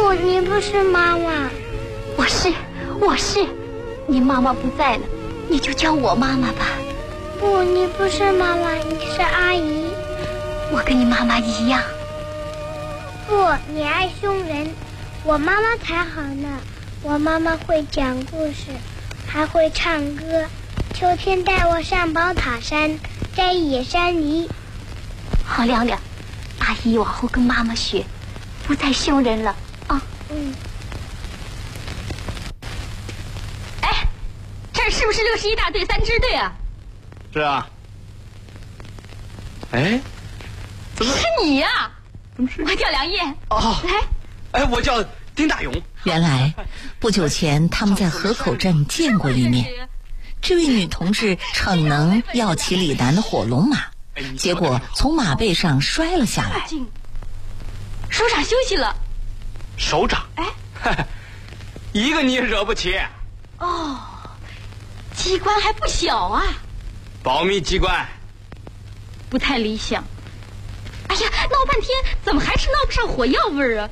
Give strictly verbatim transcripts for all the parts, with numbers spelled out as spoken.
不，你不是妈妈。 我是，我是。你妈妈不在了，你就叫我妈妈吧。 不，你不是妈妈，你是阿姨。 我跟你妈妈一样。 不，你爱凶人，我妈妈才好呢。我妈妈会讲故事，还会唱歌。秋天带我上宝塔山，摘野山梨。 好，亮亮，阿姨往后跟妈妈学，不再凶人了啊。 嗯。 哎，这儿是不是六十一大队三支队啊？ 是啊。哎，怎么是你呀、啊？ 怎么是？ 我叫梁燕。 哦， 来。 哎，我叫丁大勇。 原来不久前他们在河口镇见过一面。这位女同志逞能要骑李楠的火龙马，结果从马背上摔了下来。 首长休息了。 首长？哎，一个你也惹不起。 哦，机关还不小啊。 保密机关。 不太理想。哎呀，闹半天怎么还是闹不上火药味儿啊？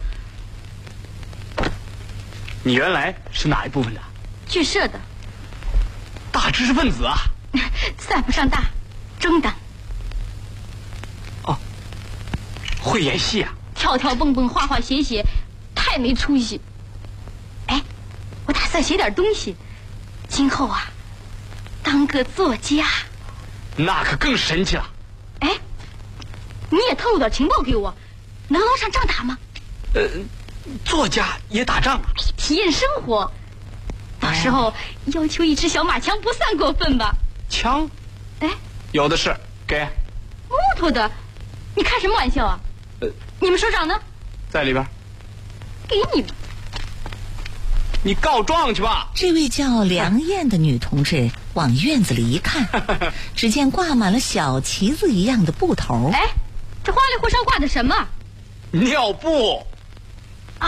你原来是哪一部分的？ 剧社的。 大知识分子啊。 算不上大，中等。 哦，会演戏啊？ 跳跳蹦蹦，画画写写，太没出息。哎，我打算写点东西，今后啊，当个作家。 那可更神奇了。 哎，你也透露点情报给我，能捞上仗打吗？ 呃，作家也打仗啊？ 体验生活，到时候要求一支小马枪不算过分吧？ 枪？ 哎， 有的是，给。 木头的，你开什么玩笑啊？ 呃， 你们首长呢？ 在里边。 给你吧。 你告状去吧。 这位叫梁燕的女同志往院子里一看，只见挂满了小旗子一样的布头。 哎，这花里胡哨挂的什么？ 尿布。 啊！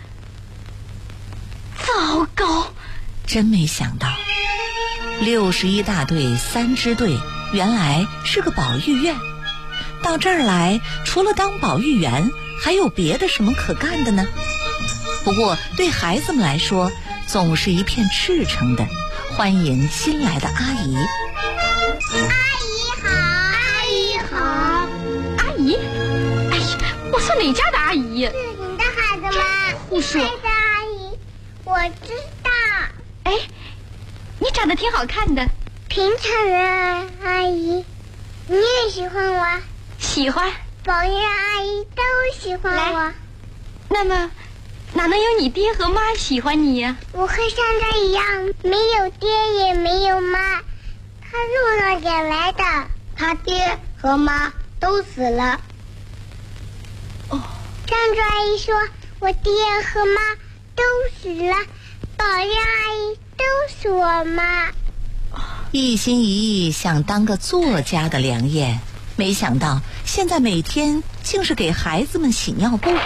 糟糕！ 真没想到，六十一大队三支队原来是个保育院。到这儿来，除了当保育员，还有别的什么可干的呢？不过对孩子们来说，总是一片赤诚的欢迎新来的阿姨。 阿姨好，阿姨好。 阿姨？哎呀，我算哪家的阿姨？ 是你的孩子吗？ 胡说！ 你的阿姨，我知道。 哎，你长得挺好看的。 平常人啊，阿姨，你也喜欢我？ 喜欢。 保育阿姨都喜欢我。 那么哪能有你爹和妈喜欢你呀、 啊？我和上他一样，没有爹也没有妈，他路上捡来的。他爹和妈都死了。 哦， 上周阿姨说我爹和妈都死了，保育阿姨都是我妈。 一心一意想当个作家的梁燕，没想到现在每天竟是给孩子们洗尿布。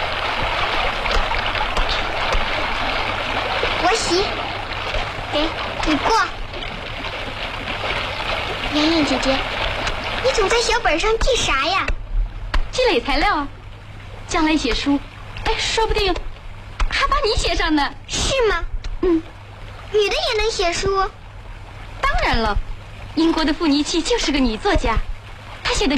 我洗，给你过。妍妍姐姐，你总在小本上记啥呀？ 积累材料啊，将来写书，哎，说不定还把你写上呢。 是吗？ 嗯， 女的也能写书？ 当然了，英国的傅尼契就是个女作家，她写的